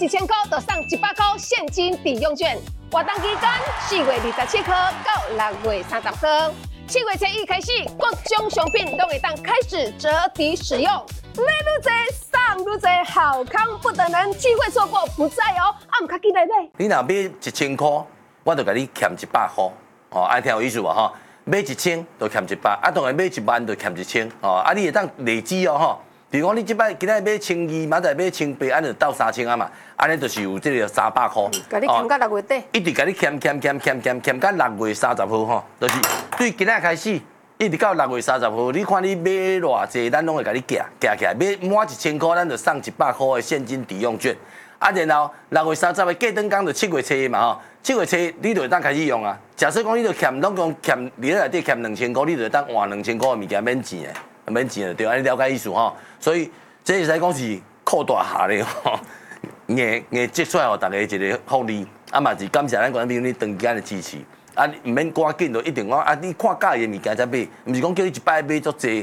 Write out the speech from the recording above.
1000块就送100块现金抵用券。活动期间4月27号到6月30号，7月初1开始，各种商品都会当开始折抵使用。买愈多，送愈多，好康不等人，机会错过不再哦！唔卡记来买。 你若买1000块，我就给你欠100块，哦，爱听有意思无吼？买1000就欠100，当然买10000就欠1000，哦，你会当累积哦吼。比如讲，你今摆今仔买1200，明仔买1800，安就到3000啊嘛，安尼就是有这个300块。 甲你欠到6月底， 一直甲你欠到6月30号吼，就是对今仔开始。一直到6月30号，你看你买偌济，咱拢会甲你夹起来，买满1000块，咱就送100块的现金抵用券。然后6月30号过灯工就7月初嘛吼，7月初你就会当开始用啊。假设讲你就欠，拢讲欠，你内底欠2000块，你就会当换2000块的物件免钱的，免钱的对，安尼了解意思吼。所以这会使讲是扩大下咧吼，硬积出来互大家一个福利，嘛是感谢咱观众朋友你长期的支持。唔免赶紧就一定讲你看介意的物件才买，唔是讲叫你100买足济，